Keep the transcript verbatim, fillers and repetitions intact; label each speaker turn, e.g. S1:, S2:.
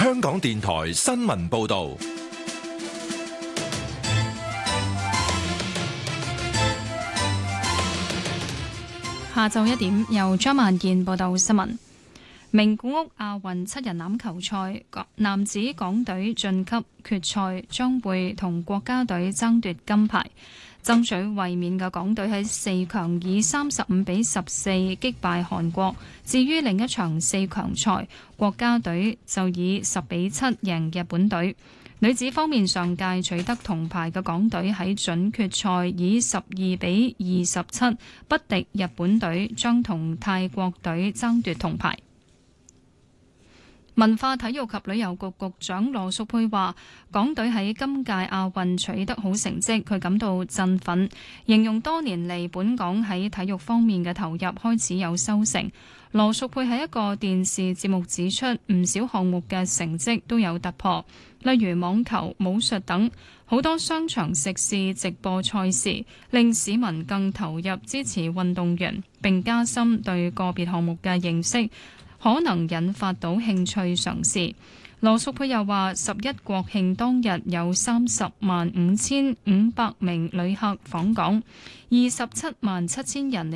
S1: 香港電台新聞報道。
S2: 下晝一點，由張萬健報道新聞。名古屋亞運七人欖球賽，男子港隊晉級決賽，將會同國家隊爭奪金牌。爭取衛冕嘅港隊喺四強以三十五比十四擊敗韓國。至於另一場四強賽，國家隊就以十比七贏日本隊。女子方面，上屆取得銅牌嘅港隊喺準決賽以十二比二十七不敵日本隊，將同泰國隊爭奪銅牌。文化體育及旅遊局局長羅淑佩話，港隊喺今屆亞運取得好成績，佢感到振奮，形容多年嚟本港喺體育方面嘅投入開始有收成。羅淑佩喺一個電視節目指出，唔少項目嘅成績都有突破，例如網球、武術等，好多商場食肆直播賽事，令市民更投入支持運動員，並加深對個別項目嘅認識，可能引發到興趣嘗試。羅淑佩又話，十一國慶當日有三十萬五千五百名旅客訪港，二十七萬七千人嚟